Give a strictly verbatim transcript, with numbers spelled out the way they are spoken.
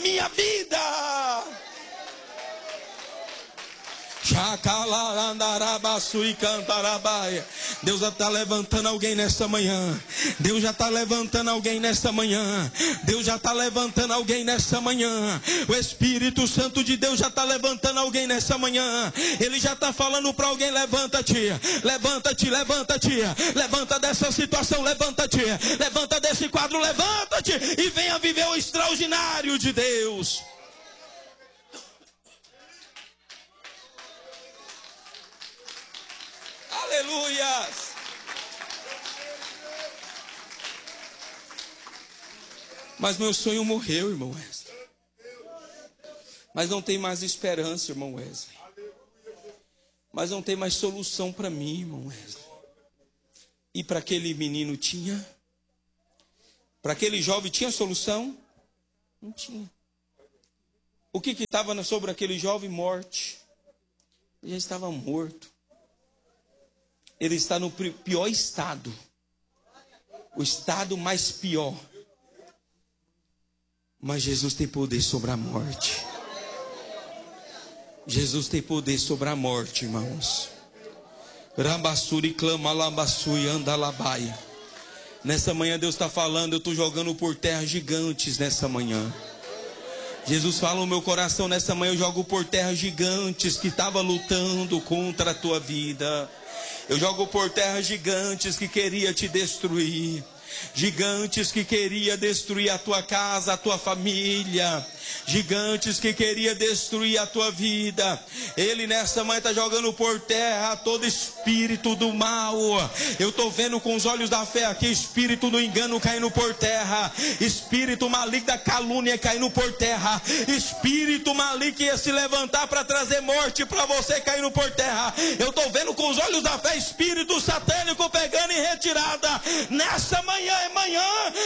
minha vida. Deus já está levantando alguém nesta manhã. Deus já está levantando alguém nesta manhã. Deus já está levantando alguém nesta manhã. O Espírito Santo de Deus já está levantando alguém nesta manhã. Ele já está falando para alguém: levanta-te, levanta-te, levanta-te, levanta dessa situação, levanta-te, levanta desse quadro, levanta-te e venha viver o extraordinário de Deus. Aleluia! Mas meu sonho morreu, irmão Wesley. Mas não tem mais esperança, irmão Wesley. Mas não tem mais solução para mim, irmão Wesley. E para aquele menino tinha? Para aquele jovem tinha solução? Não tinha. O que estava sobre aquele jovem? Morte. Ele já estava morto. Ele está no pior estado. O estado mais pior. Mas Jesus tem poder sobre a morte. Jesus tem poder sobre a morte, irmãos. Rambassuri clama lambassui anda labaia. Nessa manhã Deus está falando: eu estou jogando por terra gigantes nessa manhã. Jesus fala no meu coração: nessa manhã eu jogo por terra gigantes que estavam lutando contra a tua vida. Eu jogo por terra gigantes que queria te destruir. Gigantes que queria destruir a tua casa, a tua família. Gigantes que queria destruir a tua vida. Ele nessa manhã está jogando por terra todo espírito do mal. Eu estou vendo com os olhos da fé aqui espírito do engano caindo por terra. Espírito maligno da calúnia caindo por terra. Espírito maligno que ia se levantar para trazer morte para você caindo por terra. Eu estou vendo com os olhos da fé espírito satânico pegando em retirada. Nessa manhã é manhã